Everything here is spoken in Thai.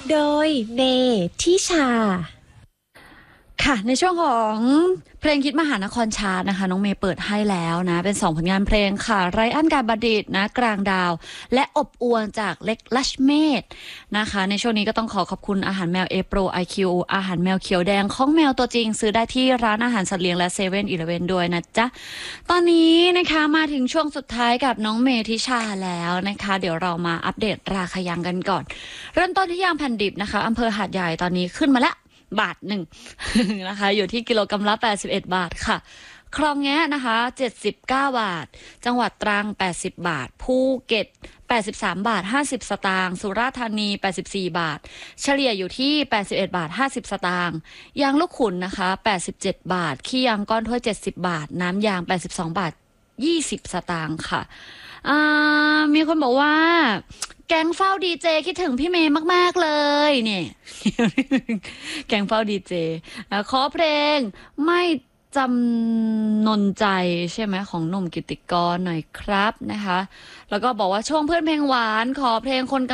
โดยเมทิชาค่ะในช่วงของเพลงคิดมหานครชาร์ตนะคะน้องเมย์เปิดให้แล้วนะเป็น2ผลงานเพลงค่ะไรอันการบัณฑิตนะกลางดาวและอบอวลจากเล็กลัชเมธนะคะในช่วงนี้ก็ต้องขอบคุณอาหารแมวเอโปรไอคิวอาหารแมวเขียวแดงของแมวตัวจริงซื้อได้ที่ร้านอาหารสัตว์เลี้ยงและเซเว่นอีเลฟเว่นด้วยนะจ๊ะตอนนี้นะคะมาถึงช่วงสุดท้ายกับน้องเมทิชาแล้วนะคะเดี๋ยวเรามาอัปเดตราคายางกันก่อนเริ่มต้นที่ยางแผ่นดิบนะคะอำเภอหาดใหญ่ตอนนี้ขึ้นมาแล้วบาทหนึ่ง นะคะอยู่ที่กิโลกรัมละ81 บาทค่ะคลองแงะนะคะ79 บาทจังหวัดตรัง80 บาทภูเก็ต83 บาท50 สตางค์สุราษฎร์ธานี84 บาทเฉลี่ยอยู่ที่81 บาท50 สตางค์ยางลูกขุนนะคะ87 บาทขี้ยางก้อนถ้วย70 บาทน้ำยาง82 บาท20 สตางค์ค่ะมีคนบอกว่าแก๊งเฝ้าดีเจคิดถึงพี่เมย์มากๆเลยเนี่ย แก๊งเฝ้าดีเจขอเพลงไม่จำนนใจใช่ไหมของหนุ่มกิตติกรหน่อยครับนะคะแล้วก็บอกว่าช่วงเพื่อนเพลงหวานขอเพลงคน